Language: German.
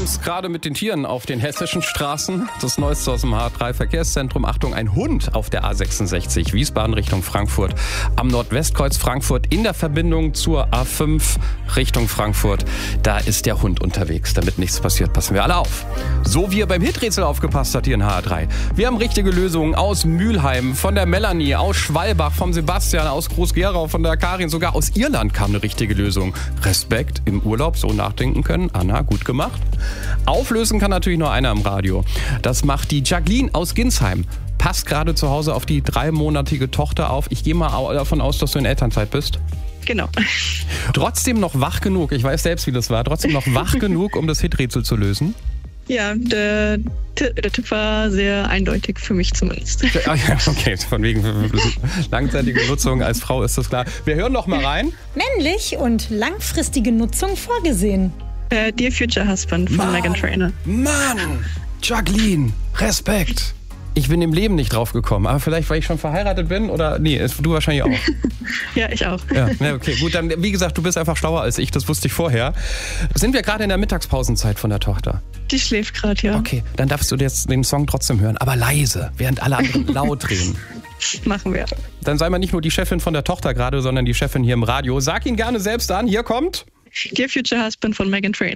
es gerade mit den Tieren auf den hessischen Straßen? Das Neueste aus dem H3-Verkehrszentrum. Achtung, ein Hund auf der A66 Wiesbaden Richtung Frankfurt. Am Nordwestkreuz Frankfurt in der Verbindung zur A5 Richtung Frankfurt. Da ist der Hund unterwegs. Damit nichts passiert, passen wir alle auf. So wie ihr beim Hiträtsel aufgepasst habt hier in H3. Wir haben richtige Lösungen aus Mülheim, von der Melanie, aus Schwalbach, vom Sebastian, aus Groß-Gerau, von der Karin. Sogar aus Irland kam eine richtige Lösung. Respekt, im Urlaub so nachdenken können. Anna, gut gemacht. Auflösen kann natürlich nur einer im Radio. Das macht die Jacqueline aus Ginsheim. Passt gerade zu Hause auf die 3-monatige Tochter auf. Ich gehe mal davon aus, dass du in Elternzeit bist. Genau. Trotzdem noch wach genug, ich weiß selbst, wie das war, trotzdem noch wach genug, um das Hiträtsel zu lösen? Ja, der Tipp war sehr eindeutig, für mich zumindest. Ja, okay, von wegen langzeitige Nutzung als Frau ist das klar. Wir hören noch mal rein. Männlich und langfristige Nutzung vorgesehen. Dear Future Husband von Meghan Trainor. Mann, Jacqueline, Respekt. Ich bin im Leben nicht drauf gekommen, aber vielleicht, weil ich schon verheiratet bin oder, nee, du wahrscheinlich auch. Ja, ich auch. Ja, okay, gut, dann, wie gesagt, du bist einfach schlauer als ich, das wusste ich vorher. Sind wir gerade in der Mittagspausenzeit von der Tochter? Die schläft gerade, ja. Okay, dann darfst du jetzt den Song trotzdem hören, aber leise, während alle anderen laut reden. Machen wir. Dann sei mal nicht nur die Chefin von der Tochter gerade, sondern die Chefin hier im Radio. Sag ihn gerne selbst an, hier kommt... Dear Future Husband von Meghan Trainor.